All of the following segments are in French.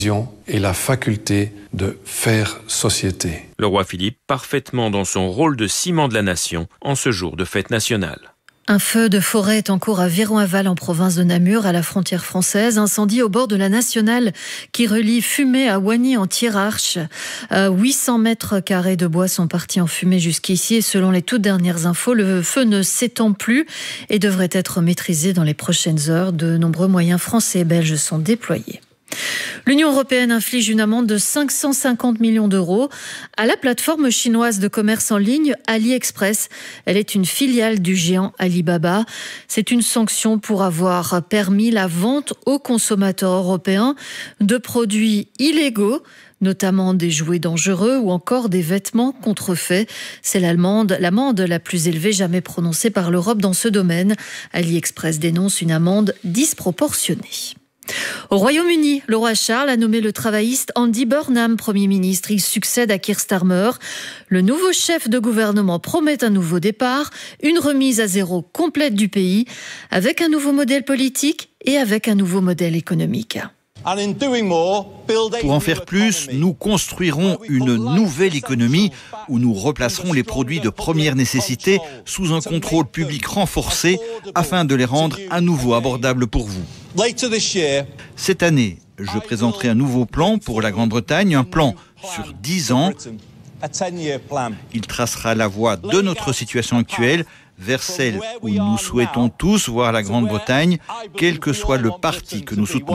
et la faculté de faire société. Le roi Philippe, parfaitement dans son rôle de ciment de la nation en ce jour de fête nationale. Un feu de forêt est en cours à Viron-Aval en province de Namur, à la frontière française. Incendie au bord de la nationale qui relie Fumay à Oigny en Thiérache. 800 mètres carrés de bois sont partis en fumée jusqu'ici et selon les toutes dernières infos, le feu ne s'étend plus et devrait être maîtrisé dans les prochaines heures. De nombreux moyens français et belges sont déployés. L'Union européenne inflige une amende de 550 millions d'euros à la plateforme chinoise de commerce en ligne AliExpress. Elle est une filiale du géant Alibaba. C'est une sanction pour avoir permis la vente aux consommateurs européens de produits illégaux, notamment des jouets dangereux ou encore des vêtements contrefaits. C'est l'amende la plus élevée jamais prononcée par l'Europe dans ce domaine. AliExpress dénonce une amende disproportionnée. Au Royaume-Uni, le roi Charles a nommé le travailliste Andy Burnham Premier ministre. Il succède à Keir Starmer. Le nouveau chef de gouvernement promet un nouveau départ, une remise à zéro complète du pays, avec un nouveau modèle politique et avec un nouveau modèle économique. Pour en faire plus, nous construirons une nouvelle économie où nous replacerons les produits de première nécessité sous un contrôle public renforcé afin de les rendre à nouveau abordables pour vous. Cette année, je présenterai un nouveau plan pour la Grande-Bretagne, un plan sur 10 ans. Il tracera la voie de notre situation actuelle vers celle où nous souhaitons tous voir la Grande-Bretagne, quel que soit le parti que nous soutenons.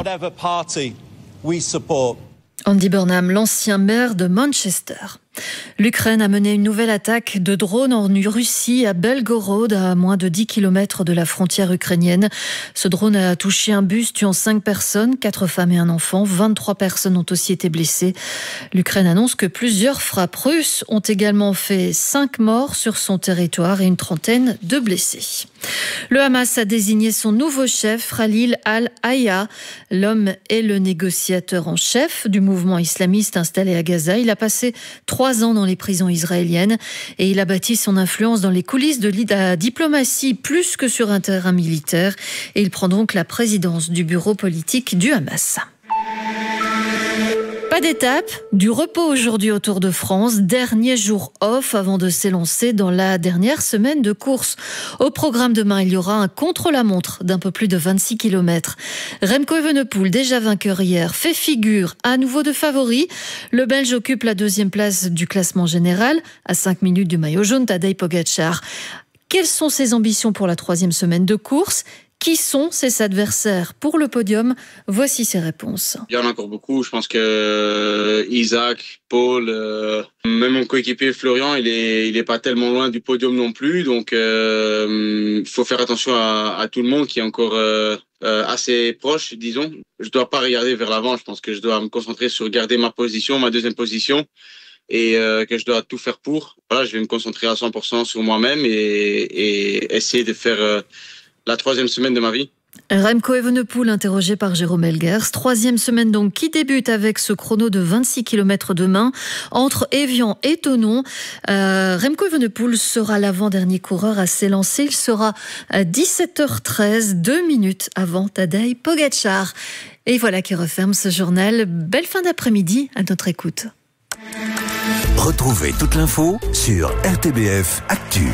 Andy Burnham, l'ancien maire de Manchester. L'Ukraine a mené une nouvelle attaque de drones en Russie, à Belgorod, à moins de 10 km de la frontière ukrainienne. Ce drone a touché un bus, tuant 5 personnes, 4 femmes et un enfant. 23 personnes ont aussi été blessées. L'Ukraine annonce que plusieurs frappes russes ont également fait 5 morts sur son territoire et une trentaine de blessés. Le Hamas a désigné son nouveau chef, Khalil al-Hayya. L'homme est le négociateur en chef du mouvement islamiste installé à Gaza. Il a passé 3 ans dans les prisons israéliennes et il a bâti son influence dans les coulisses de la diplomatie plus que sur un terrain militaire. Et il prend donc la présidence du bureau politique du Hamas. Pas d'étape, du repos aujourd'hui au Tour de France, dernier jour off avant de s'élancer dans la dernière semaine de course. Au programme demain, il y aura un contre-la-montre d'un peu plus de 26 km. Remco Evenepoel, déjà vainqueur hier, fait figure à nouveau de favori. Le Belge occupe la 2e place du classement général, à 5 minutes du maillot jaune, Tadej Pogačar. Quelles sont ses ambitions pour la 3e semaine de course ? Qui sont ses adversaires pour le podium? Voici ses réponses. Il y en a encore beaucoup. Je pense que Isaac, Paul, même mon coéquipier Florian, il est pas tellement loin du podium non plus. Donc, il faut faire attention à tout le monde qui est encore assez proche, disons. Je dois pas regarder vers l'avant. Je pense que je dois me concentrer sur garder ma 2e position. Et que je dois tout faire pour. Voilà, je vais me concentrer à 100% sur moi-même et essayer de faire la 3e semaine de ma vie. Remco Evenepoel, interrogé par Jérôme Elguers. 3e semaine donc, qui débute avec ce chrono de 26 km demain entre Évian et Thonon. Remco Evenepoel sera l'avant-dernier coureur à s'élancer. Il sera à 17h13, 2 minutes avant Tadej Pogačar. Et voilà qui referme ce journal. Belle fin d'après-midi à notre écoute. Retrouvez toute l'info sur RTBF Actu.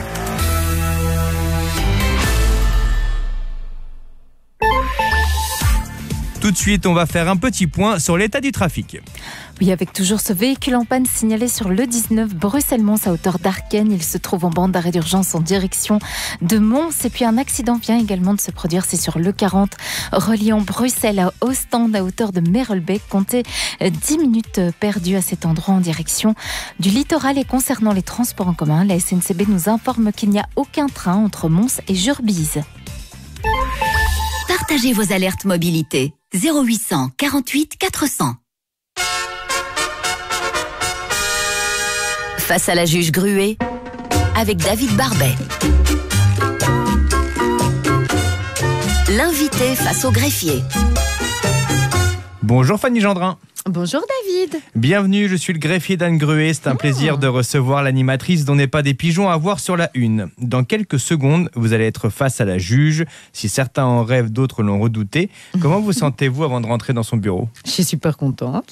Tout de suite, on va faire un petit point sur l'état du trafic. Oui, avec toujours ce véhicule en panne signalé sur le 19 Bruxelles-Mons à hauteur d'Arken. Il se trouve en bande d'arrêt d'urgence en direction de Mons. Et puis un accident vient également de se produire, c'est sur le 40 reliant Bruxelles à Ostende à hauteur de Merelbeek. Comptez 10 minutes perdues à cet endroit en direction du littoral. Et concernant les transports en commun, la SNCB nous informe qu'il n'y a aucun train entre Mons et Jurbise. Partagez vos alertes mobilité. 0800 48 400. Face à la juge Gruet, avec David Barbet. L'invité face au greffier. Bonjour Fanny Gendrin. Bonjour David. Bienvenue, je suis le greffier d'Anne Gruet. C'est un plaisir de recevoir l'animatrice dont n'est pas des pigeons à voir sur la une. Dans quelques secondes, vous allez être face à la juge. Si certains en rêvent, d'autres l'ont redouté. Comment vous sentez-vous avant de rentrer dans son bureau ? Je suis super contente.